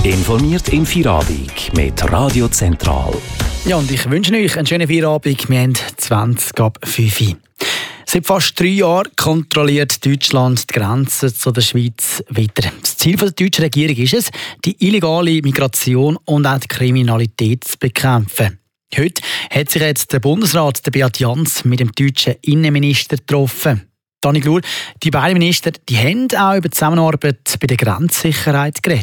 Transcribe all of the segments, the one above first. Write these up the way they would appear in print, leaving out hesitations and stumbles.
Informiert im Feierabend mit Radio Zentral. Ja, und ich wünsche euch einen schönen Feierabend. Wir haben 20 ab 5 Uhr. Seit fast 3 Jahren kontrolliert Deutschland die Grenzen zu der Schweiz weiter. Das Ziel der deutschen Regierung ist es, die illegale Migration und auch die Kriminalität zu bekämpfen. Heute hat sich jetzt der Bundesrat, der Beat Jans, mit dem deutschen Innenminister getroffen. Dani Glur, die beiden Minister haben auch über die Zusammenarbeit bei der Grenzsicherheit geredet.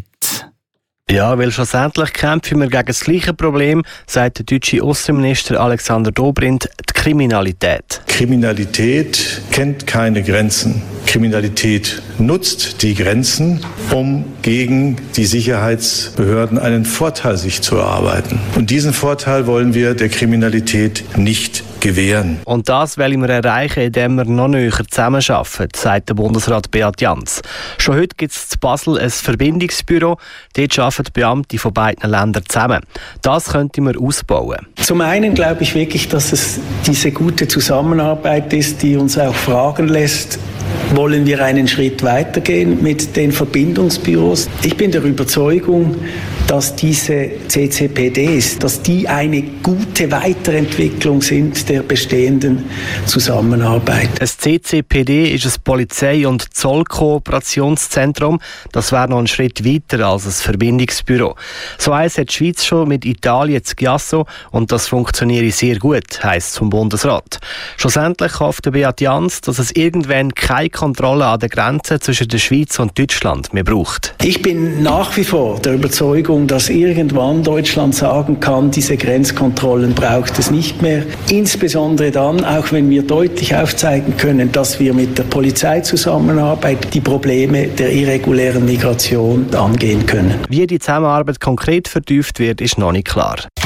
Ja, weil schlussendlich kämpfen wir gegen das gleiche Problem, sagt der deutsche Außenminister Alexander Dobrindt, die Kriminalität. Kriminalität kennt keine Grenzen. Kriminalität nutzt die Grenzen, um gegen die Sicherheitsbehörden einen Vorteil sich zu erarbeiten. Und diesen Vorteil wollen wir der Kriminalität nicht gewähren. Und das wollen wir erreichen, indem wir noch näher zusammenarbeiten, sagt der Bundesrat Beat Jans. Schon heute gibt es in Basel ein Verbindungsbüro. Dort arbeiten Beamte von beiden Ländern zusammen. Das könnte man ausbauen. Zum einen glaube ich wirklich, dass es diese gute Zusammenarbeit ist, die uns auch fragen lässt, wollen wir einen Schritt weitergehen mit den Verbindungsbüros? Ich bin der Überzeugung, dass diese CCPDs, dass die eine gute Weiterentwicklung sind der bestehenden Zusammenarbeit. Ein CCPD ist ein Polizei- und Zollkooperationszentrum. Das wäre noch ein Schritt weiter als ein Verbindungsbüro. So eins hat die Schweiz schon mit Italien, das Chiasso, und das funktioniert sehr gut, heisst es vom Bundesrat. Schlussendlich hofft der Beat Jans, dass es irgendwann keine Kontrolle an der Grenze zwischen der Schweiz und Deutschland mehr braucht. Ich bin nach wie vor der Überzeugung, dass irgendwann Deutschland sagen kann, diese Grenzkontrollen braucht es nicht mehr. Insbesondere dann, auch wenn wir deutlich aufzeigen können, dass wir mit der Polizei zusammenarbeiten, die Probleme der irregulären Migration angehen können. Wie die Zusammenarbeit konkret vertieft wird, ist noch nicht klar.